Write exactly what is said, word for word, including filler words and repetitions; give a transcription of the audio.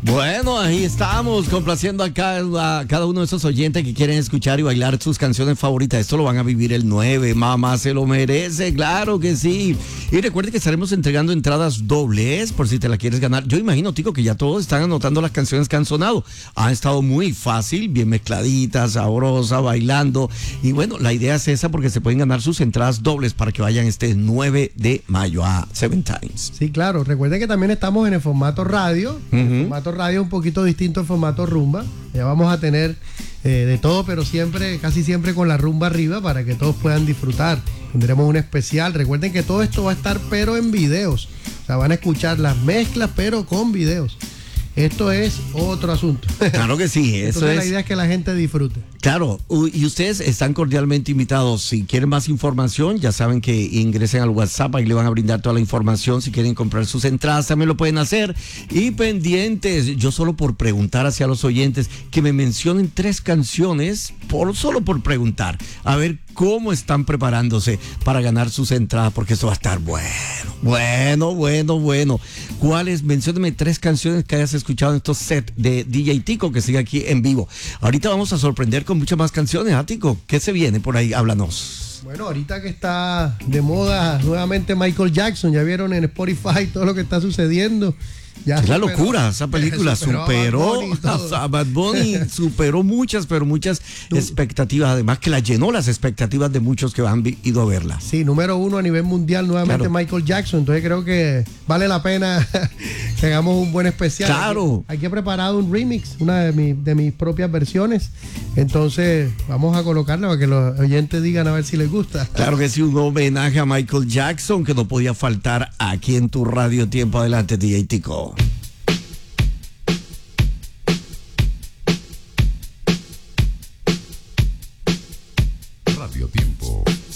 Bueno, ahí estamos complaciendo a cada, a cada uno de esos oyentes que quieren escuchar y bailar sus canciones favoritas. Esto lo van a vivir el nueve. Mamá se lo merece, claro que sí. Y recuerde que estaremos entregando entradas dobles por si te la quieres ganar. Yo imagino, Tico, que ya todos están anotando las canciones que han sonado. Han estado muy fácil, bien mezcladitas, sabrosa, bailando. Y bueno, la idea es esa porque se pueden ganar sus entradas dobles para que vayan este nueve de mayo a Seven Times. Sí, claro. Recuerden que también estamos en el formato radio. Uh-huh. El formato radio es un poquito distinto al formato rumba. Ya vamos a tener eh, de todo, pero siempre, casi siempre con la rumba arriba para que todos puedan disfrutar. Tendremos un especial. Recuerden que todo esto va a estar pero en videos. O sea, van a escuchar las mezclas pero con videos. Esto es otro asunto. Claro que sí, eso Entonces, es. La idea es que la gente disfrute. Claro, y ustedes están cordialmente invitados. Si quieren más información, ya saben que ingresen al WhatsApp, ahí le van a brindar toda la información. Si quieren comprar sus entradas, también lo pueden hacer. Y pendientes, yo solo por preguntar hacia los oyentes, que me mencionen tres canciones, por solo por preguntar. A ver cómo están preparándose para ganar sus entradas, porque eso va a estar bueno, bueno, bueno, bueno. ¿Cuáles? Menciónenme tres canciones que hayas escuchado en estos sets de D J Tico, que sigue aquí en vivo. Ahorita vamos a sorprender con muchas más canciones, ¿ah, Tico? ¿Qué se viene por ahí? Háblanos. Bueno, ahorita que está de moda nuevamente Michael Jackson, ya vieron en Spotify todo lo que está sucediendo. Ya es superó, la locura, esa película superó, superó a Bad Bunny, superó muchas, pero muchas expectativas, además que la llenó las expectativas de muchos que han ido a verla. Sí, número uno a nivel mundial nuevamente, claro. Michael Jackson, entonces creo que vale la pena que hagamos un buen especial. Claro. Aquí, aquí he preparado un remix, una de, mi, de mis propias versiones, entonces vamos a colocarla para que los oyentes digan a ver si les gusta. Claro que sí, un homenaje a Michael Jackson que no podía faltar aquí en tu radio. Tiempo adelante, D J Tico. Radio Tiempo.